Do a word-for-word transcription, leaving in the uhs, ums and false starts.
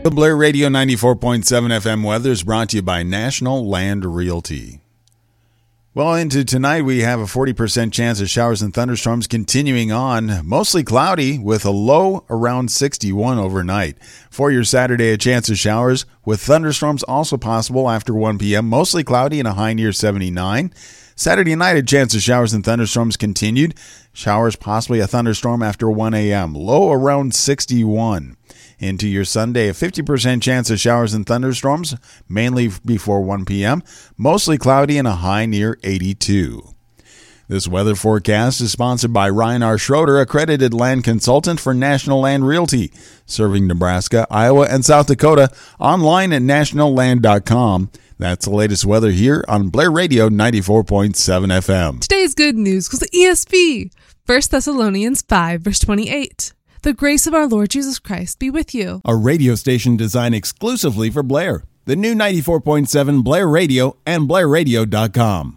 The Blair Radio ninety-four point seven F M weather is brought to you by National Land Realty. Well, into tonight, we have a forty percent chance of showers and thunderstorms continuing on. Mostly cloudy with a low around sixty-one overnight. For your Saturday, a chance of showers with thunderstorms also possible after one p.m. Mostly cloudy and a high near seventy-nine. Saturday night, a chance of showers and thunderstorms continued. Showers, possibly a thunderstorm after one a.m. Low around sixty-one. Into your Sunday, a fifty percent chance of showers and thunderstorms, mainly before one p.m. Mostly cloudy and a high near eighty-two. This weather forecast is sponsored by Ryan R. Schroeder, accredited land consultant for National Land Realty, serving Nebraska, Iowa, and South Dakota, online at national land dot com. That's the latest weather here on Blair Radio ninety-four point seven F M. Today's good news was the E S V. First Thessalonians five, verse twenty-eight. The grace of our Lord Jesus Christ be with you. A radio station designed exclusively for Blair. The new ninety-four point seven Blair Radio and blair radio dot com.